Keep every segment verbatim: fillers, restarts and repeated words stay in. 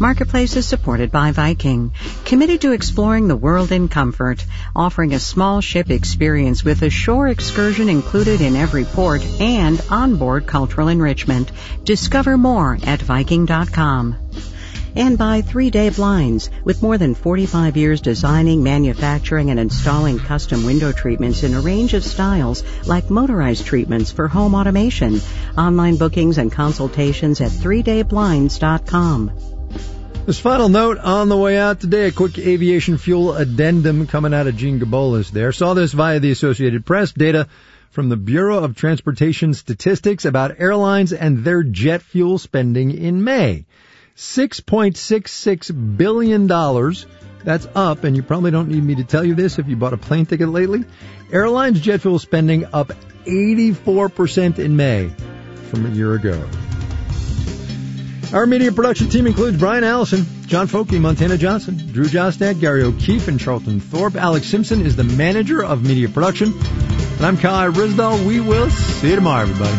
Marketplace is supported by Viking, committed to exploring the world in comfort, offering a small ship experience with a shore excursion included in every port and onboard cultural enrichment. Discover more at Viking dot com. And by three day Blinds, with more than forty-five years designing, manufacturing, and installing custom window treatments in a range of styles like motorized treatments for home automation. Online bookings and consultations at three day blinds dot com. This final note on the way out today, a quick aviation fuel addendum coming out of Gene Gabolas there. Saw this via the Associated Press. Data from the Bureau of Transportation Statistics about airlines and their jet fuel spending in May. six point six six billion dollars. That's up, and you probably don't need me to tell you this if you bought a plane ticket lately. Airlines jet fuel spending up eighty-four percent in May from a year ago. Our media production team includes Brian Allison, John Folke, Montana Johnson, Drew Jostad, Gary O'Keefe, and Charlton Thorpe. Alex Simpson is the manager of media production. And I'm Kai Risdall. We will see you tomorrow, everybody.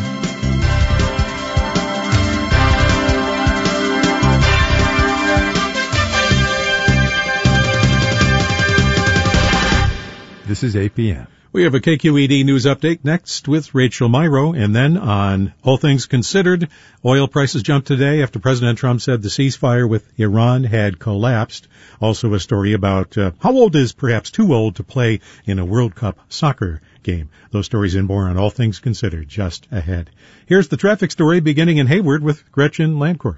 This is A P M. We have a K Q E D news update next with Rachel Myrow, and then on All Things Considered, oil prices jumped today after President Trump said the ceasefire with Iran had collapsed. Also a story about uh, how old is perhaps too old to play in a World Cup soccer game. Those stories and more on All Things Considered just ahead. Here's the traffic story beginning in Hayward with Gretchen Landcourt.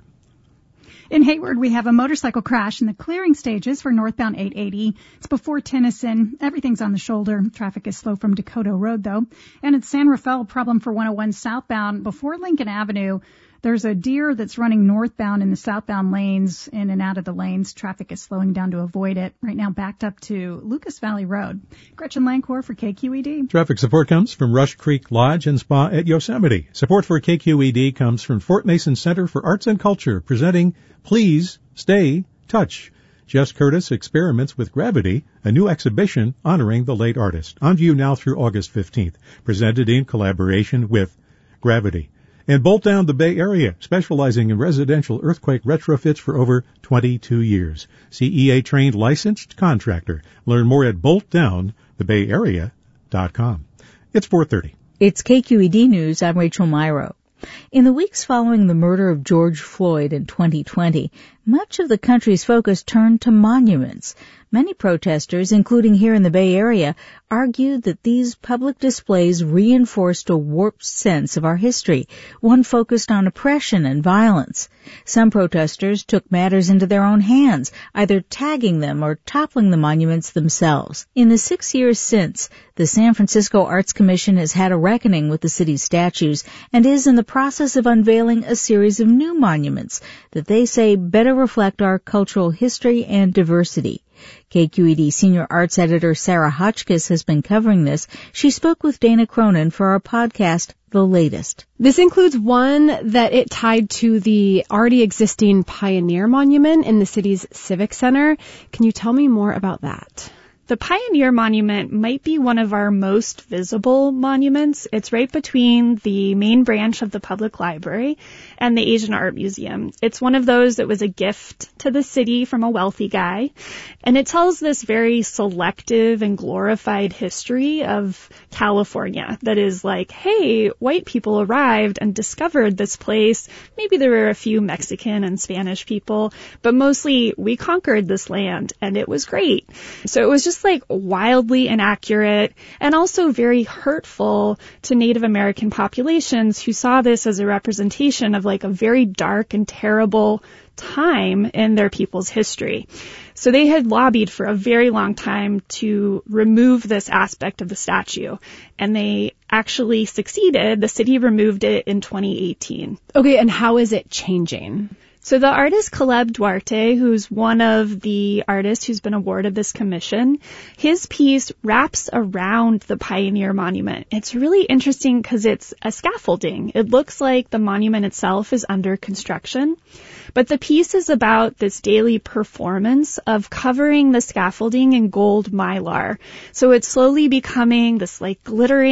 In Hayward, we have a motorcycle crash in the clearing stages for northbound eight eighty. It's before Tennyson. Everything's on the shoulder. Traffic is slow from Dakota Road, though. And it's San Rafael, problem for one oh one southbound before Lincoln Avenue. There's a deer that's running northbound in the southbound lanes, in and out of the lanes. Traffic is slowing down to avoid it. Right now, backed up to Lucas Valley Road. Gretchen Landcourt for K Q E D. Traffic support comes from Rush Creek Lodge and Spa at Yosemite. Support for K Q E D comes from Fort Mason Center for Arts and Culture, presenting Please Stay Touch. Jess Curtis experiments with gravity, a new exhibition honoring the late artist. On view now through August fifteenth. Presented in collaboration with Gravity. And Bolt Down the Bay Area, specializing in residential earthquake retrofits for over twenty-two years. C E A-trained licensed contractor. Learn more at bolt down the bay area dot com. It's four thirty. It's K Q E D News. I'm Rachel Myrow. In the weeks following the murder of George Floyd in twenty twenty, much of the country's focus turned to monuments. Many protesters, including here in the Bay Area, argued that these public displays reinforced a warped sense of our history, one focused on oppression and violence. Some protesters took matters into their own hands, either tagging them or toppling the monuments themselves. In the six years since, the San Francisco Arts Commission has had a reckoning with the city's statues and is in the process of unveiling a series of new monuments that they say better reflect our cultural history and diversity. K Q E D senior arts editor Sarah Hotchkiss has been covering this. She spoke with Dana Cronin for our podcast, The Latest. This includes one that it tied to the already existing Pioneer Monument in the city's Civic Center. Can you tell me more about that? The Pioneer Monument might be one of our most visible monuments. It's right between the main branch of the public library and the Asian Art Museum. It's one of those that was a gift to the city from a wealthy guy. And it tells this very selective and glorified history of California that is like, hey, white people arrived and discovered this place. Maybe there were a few Mexican and Spanish people, but mostly we conquered this land and it was great. So it was just like wildly inaccurate and also very hurtful to Native American populations who saw this as a representation of like a very dark and terrible time in their people's history. So they had lobbied for a very long time to remove this aspect of the statue, and they actually succeeded. The city removed it in twenty eighteen. Okay, and how is it changing? So the artist Caleb Duarte, who's one of the artists who's been awarded this commission, his piece wraps around the Pioneer Monument. It's really interesting because it's a scaffolding. It looks like the monument itself is under construction, but the piece is about this daily performance of covering the scaffolding in gold mylar. So it's slowly becoming this like glittering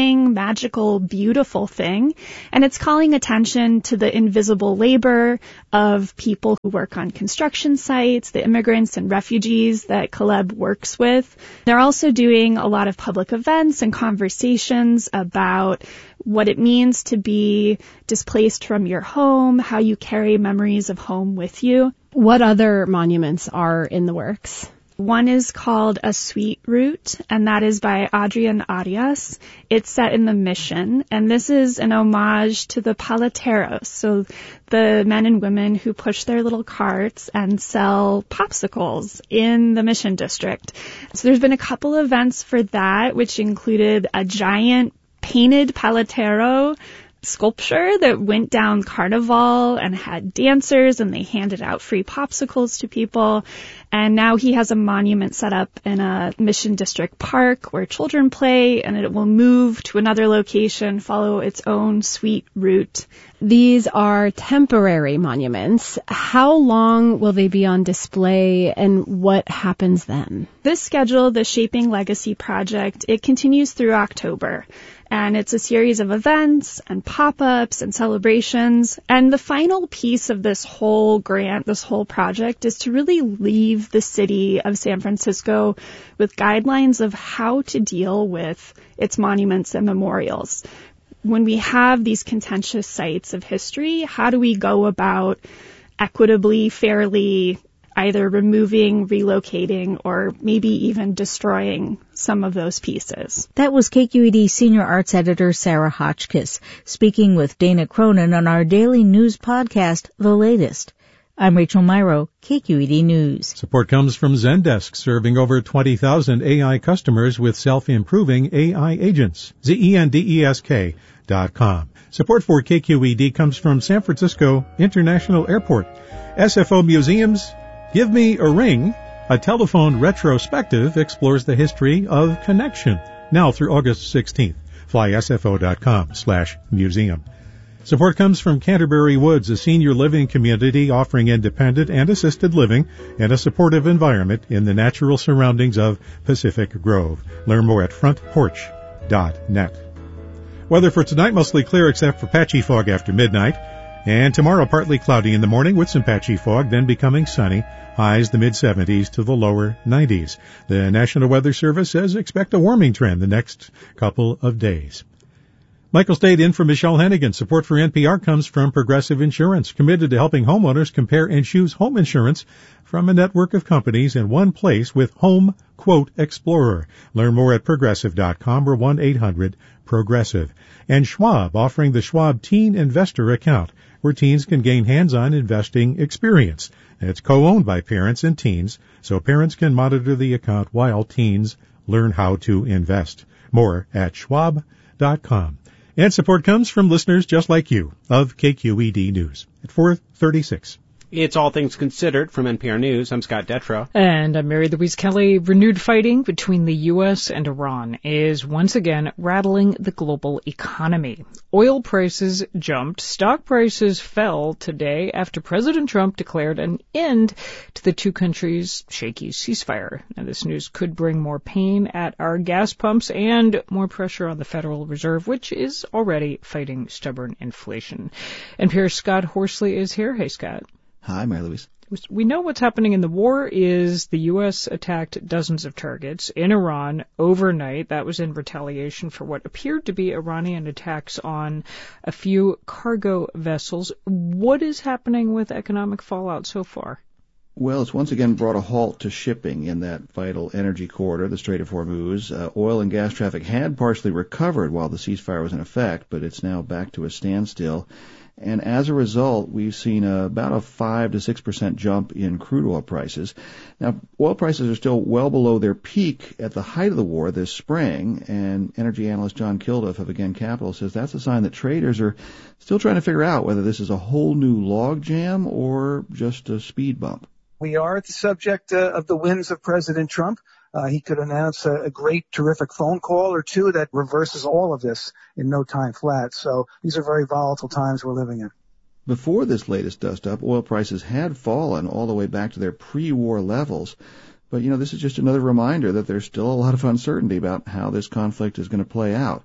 magical, beautiful thing. And it's calling attention to the invisible labor of people who work on construction sites, the immigrants and refugees that Caleb works with. They're also doing a lot of public events and conversations about what it means to be displaced from your home, how you carry memories of home with you. What other monuments are in the works? One is called A Sweet Route, and that is by Adrian Arias. It's set in the Mission, and this is an homage to the paleteros, so the men and women who push their little carts and sell popsicles in the Mission District. So there's been a couple events for that, which included a giant painted paletero sculpture that went down Carnival and had dancers, and they handed out free popsicles to people. And now he has a monument set up in a Mission District park where children play, and it will move to another location, follow its own sweet route. These are temporary monuments. How long will they be on display, and what happens then? This schedule, the Shaping Legacy Project, it continues through October. And it's a series of events and pop-ups and celebrations. And the final piece of this whole grant, this whole project, is to really leave the city of San Francisco with guidelines of how to deal with its monuments and memorials. When we have these contentious sites of history, how do we go about equitably, fairly, either removing, relocating, or maybe even destroying some of those pieces? That was K Q E D Senior Arts Editor Sarah Hotchkiss speaking with Dana Cronin on our daily news podcast, The Latest. I'm Rachel Myrow, K Q E D News. Support comes from Zendesk, serving over twenty thousand A I customers with self-improving A I agents. Z E N D E S K dot com. Support for K Q E D comes from San Francisco International Airport. S F O Museums, Give Me a Ring, a telephone retrospective, explores the history of connection. Now through August sixteenth. Fly S F O dot com slash museum. Support comes from Canterbury Woods, a senior living community offering independent and assisted living in a supportive environment in the natural surroundings of Pacific Grove. Learn more at front porch dot net. Weather for tonight, mostly clear except for patchy fog after midnight. And tomorrow, partly cloudy in the morning with some patchy fog, then becoming sunny. Highs the mid-seventies to the lower nineties. The National Weather Service says expect a warming trend the next couple of days. Michael stayed in for Michelle Hennigan. Support for N P R comes from Progressive Insurance, committed to helping homeowners compare and choose home insurance from a network of companies in one place with Home Quote Explorer. Learn more at progressive dot com or one eight hundred progressive. And Schwab, offering the Schwab Teen Investor Account, where teens can gain hands-on investing experience. It's co-owned by parents and teens, so parents can monitor the account while teens learn how to invest. More at schwab dot com. And support comes from listeners just like you of K Q E D News at four thirty-six. It's All Things Considered from N P R News. I'm Scott Detrow. And I'm Mary Louise Kelly. Renewed fighting between the U S and Iran is once again rattling the global economy. Oil prices jumped. Stock prices fell today after President Trump declared an end to the two countries' shaky ceasefire. Now, this news could bring more pain at our gas pumps and more pressure on the Federal Reserve, which is already fighting stubborn inflation. N P R's Scott Horsley is here. Hey, Scott. Hi, Mary Louise. We know what's happening in the war is the U S attacked dozens of targets in Iran overnight. That was in retaliation for what appeared to be Iranian attacks on a few cargo vessels. What is happening with economic fallout so far? Well, it's once again brought a halt to shipping in that vital energy corridor, the Strait of Hormuz. Uh, oil and gas traffic had partially recovered while the ceasefire was in effect, but it's now back to a standstill. And as a result, we've seen a, about a five to six percent jump in crude oil prices. Now, oil prices are still well below their peak at the height of the war this spring, and energy analyst John Kilduff of Again Capital says that's a sign that traders are still trying to figure out whether this is a whole new logjam or just a speed bump. We are the subject uh, of the whims of President Trump. Uh, he could announce a, a great, terrific phone call or two that reverses all of this in no time flat. So these are very volatile times we're living in. Before this latest dust-up, oil prices had fallen all the way back to their pre-war levels. But, you know, this is just another reminder that there's still a lot of uncertainty about how this conflict is going to play out.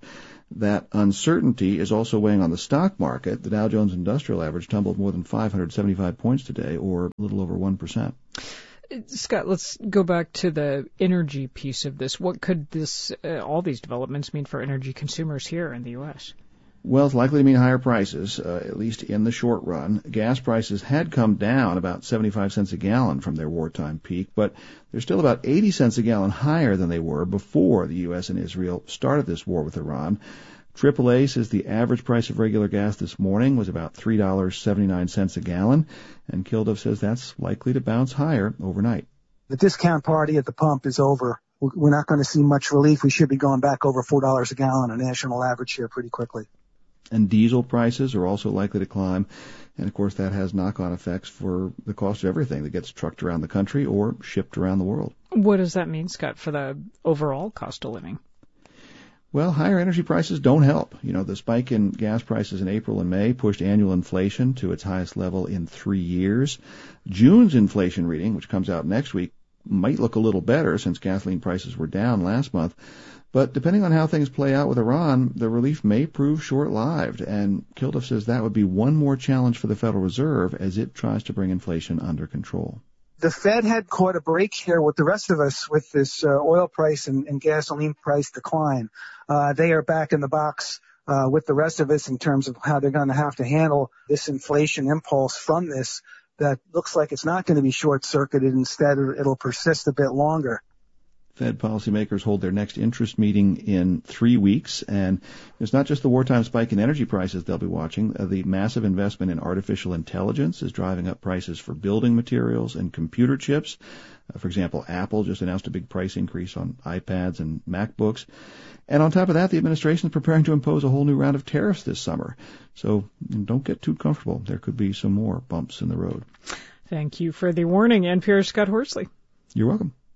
That uncertainty is also weighing on the stock market. The Dow Jones Industrial Average tumbled more than five hundred seventy-five points today, or a little over one percent. Scott, let's go back to the energy piece of this. What could this, uh, all these developments mean for energy consumers here in the U S? Well, it's likely to mean higher prices, uh, at least in the short run. Gas prices had come down about seventy-five cents a gallon from their wartime peak, but they're still about eighty cents a gallon higher than they were before the U S and Israel started this war with Iran. triple A says the average price of regular gas this morning was about three dollars and seventy-nine cents a gallon, and Kilduff says that's likely to bounce higher overnight. The discount party at the pump is over. We're not going to see much relief. We should be going back over four dollars a gallon, a national average here pretty quickly. And diesel prices are also likely to climb. And, of course, that has knock-on effects for the cost of everything that gets trucked around the country or shipped around the world. What does that mean, Scott, for the overall cost of living? Well, higher energy prices don't help. You know, the spike in gas prices in April and May pushed annual inflation to its highest level in three years. June's inflation reading, which comes out next week, might look a little better since gasoline prices were down last month. But depending on how things play out with Iran, the relief may prove short-lived, and Kilduff says that would be one more challenge for the Federal Reserve as it tries to bring inflation under control. The Fed had caught a break here with the rest of us with this uh, oil price and, and gasoline price decline. Uh, they are back in the box uh, with the rest of us in terms of how they're going to have to handle this inflation impulse from this that looks like it's not going to be short-circuited. Instead, it'll persist a bit longer. Fed policymakers hold their next interest meeting in three weeks, and it's not just the wartime spike in energy prices they'll be watching. Uh, the massive investment in artificial intelligence is driving up prices for building materials and computer chips. Uh, for example, Apple just announced a big price increase on iPads and MacBooks. And on top of that, the administration is preparing to impose a whole new round of tariffs this summer. So don't get too comfortable. There could be some more bumps in the road. Thank you for the warning, N P R's Scott Horsley. You're welcome.